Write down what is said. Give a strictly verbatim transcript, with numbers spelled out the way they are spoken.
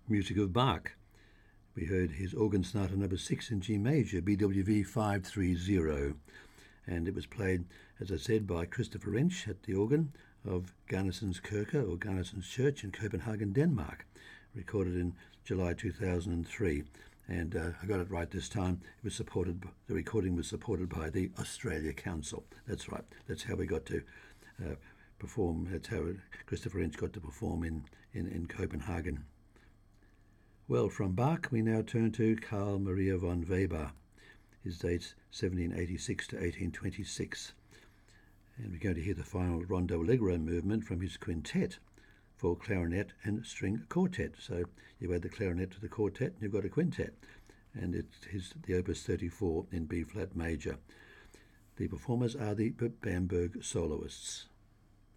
music of Bach. We heard his organ sonata number six in G major, B W V five three zero, and it was played, as I said, by Christopher Wrench at the organ of Garnisons Kirke, or Garnisons Church in Copenhagen, Denmark, recorded in July two thousand three. And uh, I got it right this time. It was supported. The recording was supported by the Australia Council. That's right. That's how we got to uh, perform. That's how Christopher Wrench got to perform in, in, in Copenhagen. Well, from Bach we now turn to Carl Maria von Weber. His dates seventeen eighty-six to eighteen twenty-six. And we're going to hear the final Rondo Allegro movement from his quintet for clarinet and string quartet. So you add the clarinet to the quartet and you've got a quintet. And it's his, the Opus thirty-four in B-flat major. The performers are the Bamberg soloists.